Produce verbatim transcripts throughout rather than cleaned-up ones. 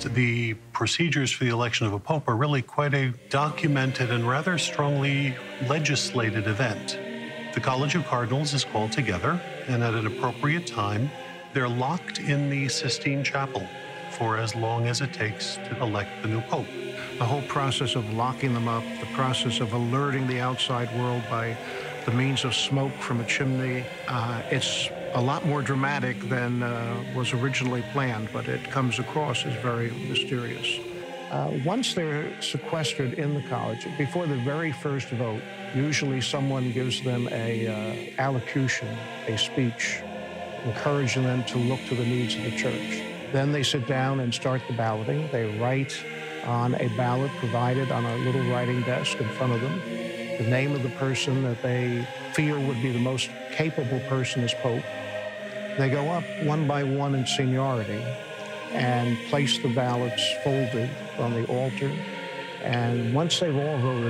The procedures for the election of a pope are really quite a documented and rather strongly legislated event. The College of Cardinals is called together, and at an appropriate time, they're locked in the Sistine Chapel for as long as it takes to elect the new pope. The whole process of locking them up, the process of alerting the outside world by the means of smoke from a chimney, uh, it's a lot more dramatic than uh, was originally planned, but it comes across as very mysterious. Uh, once they're sequestered in the college, before the very first vote, usually someone gives them a uh, allocution, a speech, encouraging them to look to the needs of the church. Then they sit down and start the balloting. They write on a ballot provided on a little writing desk in front of them the name of the person that they feel would be the most capable person as pope. They go up one by one in seniority and place the ballots folded on the altar. And once they've all voted,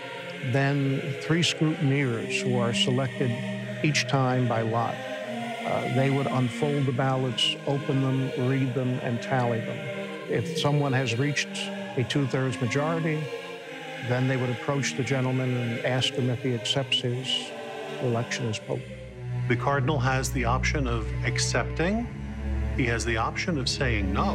then three scrutineers who are selected each time by lot, uh, they would unfold the ballots, open them, read them, and tally them. If someone has reached a two-thirds majority, then they would approach the gentleman and ask him if he accepts his election as pope. The cardinal has the option of accepting, he has the option of saying no,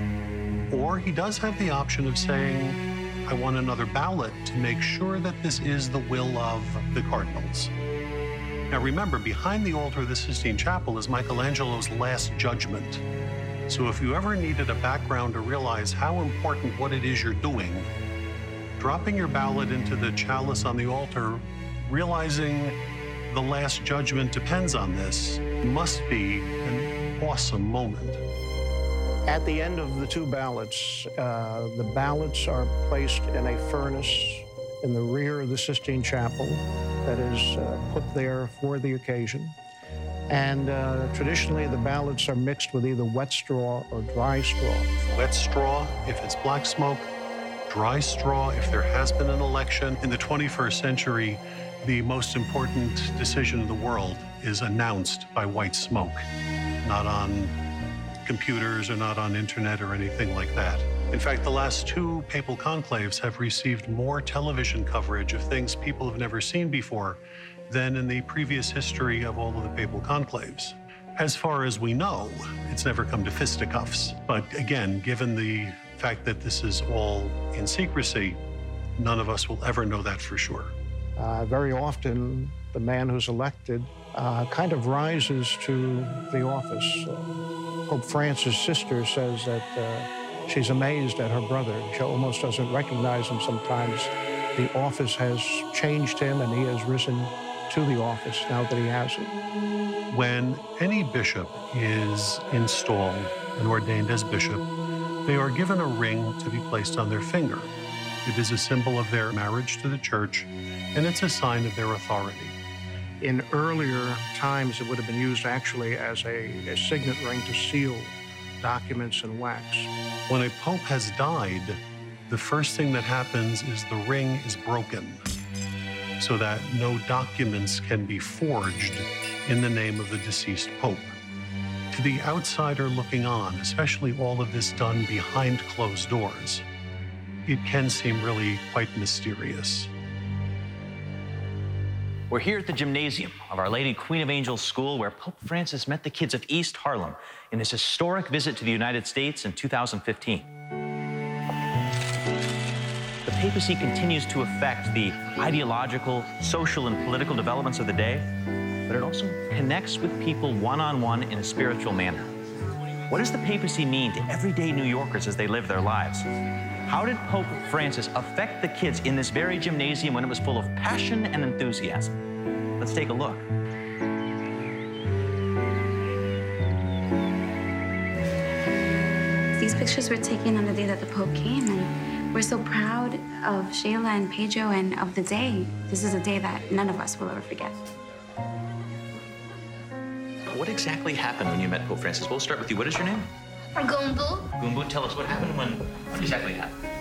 or he does have the option of saying, I want another ballot to make sure that this is the will of the cardinals. Now remember, behind the altar of the Sistine Chapel is Michelangelo's Last Judgment. So if you ever needed a background to realize how important what it is you're doing, dropping your ballot into the chalice on the altar, realizing the Last Judgment depends on this, must be an awesome moment. At the end of the two ballots, uh, the ballots are placed in a furnace in the rear of the Sistine Chapel that is uh, put there for the occasion. And uh, traditionally, the ballots are mixed with either wet straw or dry straw. Wet straw if it's black smoke, dry straw if there has been an election. In the twenty-first century, the most important decision in the world is announced by white smoke, not on computers or not on internet or anything like that. In fact, the last two papal conclaves have received more television coverage of things people have never seen before than in the previous history of all of the papal conclaves. As far as we know, it's never come to fisticuffs. But again, given the fact that this is all in secrecy, none of us will ever know that for sure. Uh, very often, the man who's elected uh, kind of rises to the office. Uh, Pope Francis' sister says that uh, she's amazed at her brother. She almost doesn't recognize him sometimes. The office has changed him, and he has risen to the office now that he has it. When any bishop is installed and ordained as bishop, they are given a ring to be placed on their finger. It is a symbol of their marriage to the church, and it's a sign of their authority. In earlier times, it would have been used actually as a, a signet ring to seal documents and wax. When a pope has died, the first thing that happens is the ring is broken so that no documents can be forged in the name of the deceased pope. To the outsider looking on, especially all of this done behind closed doors, it can seem really quite mysterious. We're here at the gymnasium of Our Lady Queen of Angels School, where Pope Francis met the kids of East Harlem in his historic visit to the United States in two thousand fifteen. The papacy continues to affect the ideological, social, and political developments of the day, but it also connects with people one-on-one in a spiritual manner. What does the papacy mean to everyday New Yorkers as they live their lives? How did Pope Francis affect the kids in this very gymnasium when it was full of passion and enthusiasm? Let's take a look. These pictures were taken on the day that the Pope came, and we're so proud of Shayla and Pedro and of the day. This is a day that none of us will ever forget. What exactly happened when you met Pope Francis? We'll start with you. What is your name? Gumbu. Gumbu, tell us what happened when, what exactly happened?